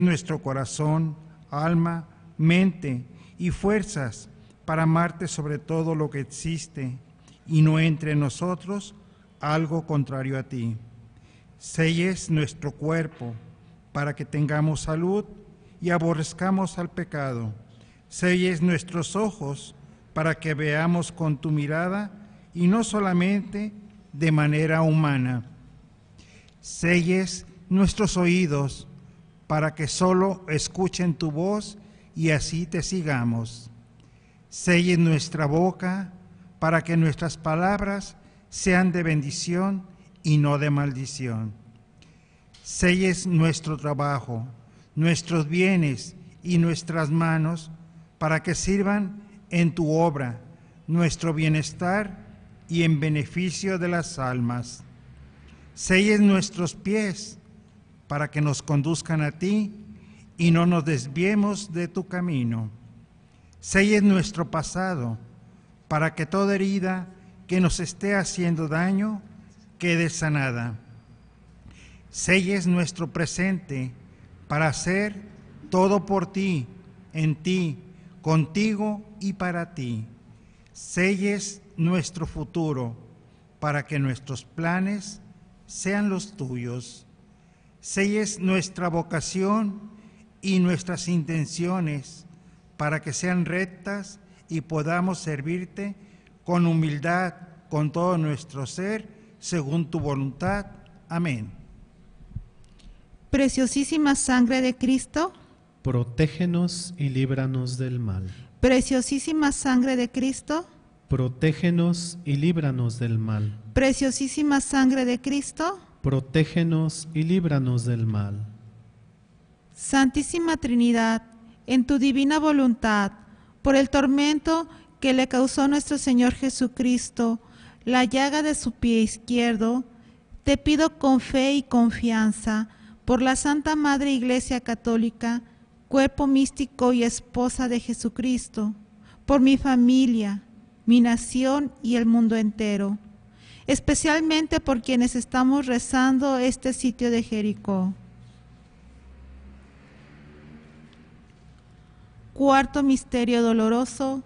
nuestro corazón, alma, mente y fuerzas para amarte sobre todo lo que existe y no entre nosotros algo contrario a ti. Selles nuestro cuerpo para que tengamos salud y aborrezcamos al pecado. Selles nuestros ojos para que veamos con tu mirada y no solamente de manera humana. Selles nuestros oídos para que solo escuchen tu voz y así te sigamos. Selles nuestra boca para que nuestras palabras sean de bendición y no de maldición. Selles nuestro trabajo, nuestros bienes y nuestras manos para que sirvan en tu obra, nuestro bienestar y en beneficio de las almas. Selles nuestros pies para que nos conduzcan a ti y no nos desviemos de tu camino. Selles nuestro pasado para que toda herida que nos esté haciendo daño quede sanada. Selles nuestro presente para hacer todo por ti, en ti, contigo y para ti. Selles nuestro futuro para que nuestros planes sean los tuyos. Selles nuestra vocación y nuestras intenciones para que sean rectas y podamos servirte con humildad, con todo nuestro ser, según tu voluntad. Amén. Preciosísima sangre de Cristo, protégenos y líbranos del mal. preciosísima sangre de Cristo, Protégenos y líbranos del mal. preciosísima sangre de Cristo, Protégenos y líbranos del mal. Santísima Trinidad, en tu divina voluntad, por el tormento que le causó nuestro Señor Jesucristo, la llaga de su pie izquierdo, te pido con fe y confianza, por la Santa Madre Iglesia Católica, cuerpo místico y esposa de Jesucristo, por mi familia, mi nación y el mundo entero, especialmente por quienes estamos rezando este sitio de Jericó. Cuarto misterio doloroso,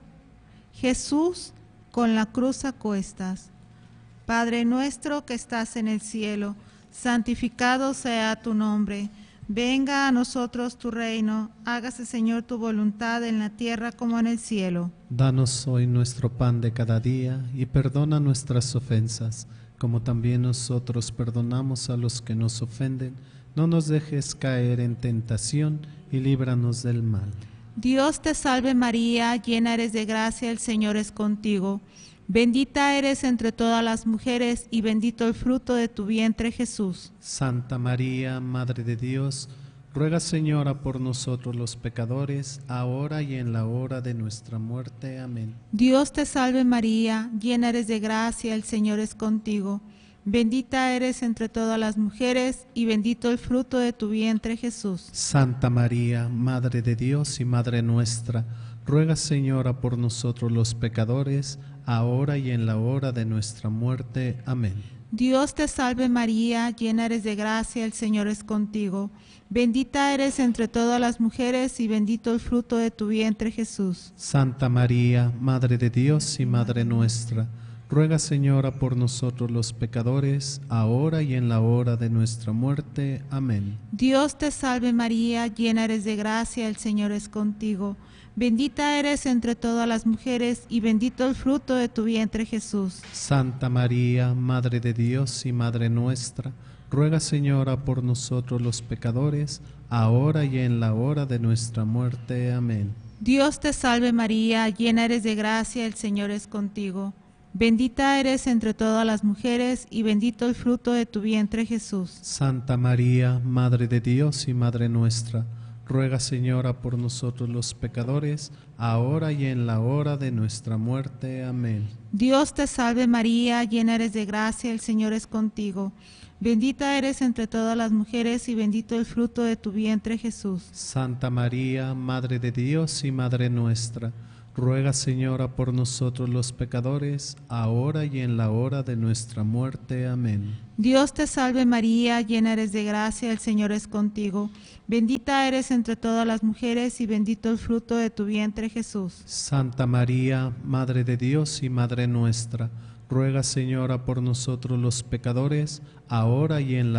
Jesús con la cruz a cuestas. Padre nuestro que estás en el cielo, santificado sea tu nombre. Venga a nosotros tu reino, hágase Señor tu voluntad en la tierra como en el cielo. Danos hoy nuestro pan de cada día y perdona nuestras ofensas, como también nosotros perdonamos a los que nos ofenden. No nos dejes caer en tentación y líbranos del mal. Dios te salve María, llena eres de gracia, el Señor es contigo. Bendita eres entre todas las mujeres y bendito el fruto de tu vientre Jesús. Santa María, Madre de Dios, ruega Señora por nosotros los pecadores, ahora y en la hora de nuestra muerte. Amén. Dios te salve María, llena eres de gracia, el Señor es contigo. Bendita eres entre todas las mujeres y bendito el fruto de tu vientre Jesús. Santa María, Madre de Dios y Madre nuestra, ruega Señora por nosotros los pecadores, ahora y en la hora de nuestra muerte. Amén. Dios te salve María, llena eres de gracia, el Señor es contigo. Bendita eres entre todas las mujeres y bendito el fruto de tu vientre Jesús. Santa María, Madre de Dios y Madre nuestra, ruega Señora por nosotros los pecadores, ahora y en la hora de nuestra muerte. Amén. Dios te salve María, llena eres de gracia, el Señor es contigo. Bendita eres entre todas las mujeres y bendito el fruto de tu vientre Jesús. Santa María, Madre de Dios y Madre nuestra, ruega Señora por nosotros los pecadores, ahora y en la hora de nuestra muerte. Amén. Dios te salve María, llena eres de gracia, el Señor es contigo. Bendita eres entre todas las mujeres y bendito el fruto de tu vientre Jesús. Santa María, Madre de Dios y Madre nuestra, ruega Señora por nosotros los pecadores, ahora y en la hora de nuestra muerte. Amén. Dios te salve María, llena eres de gracia, el Señor es contigo. Bendita eres entre todas las mujeres y bendito el fruto de tu vientre Jesús. Santa María, Madre de Dios y Madre nuestra, Ruega, Señora, por nosotros los pecadores, ahora y en la hora de nuestra muerte. Amén. Dios te salve María, llena eres de gracia, el Señor es contigo. Bendita eres entre todas las mujeres y bendito el fruto de tu vientre, Jesús. Santa María, Madre de Dios y Madre nuestra, ruega, Señora, por nosotros los pecadores, ahora y en la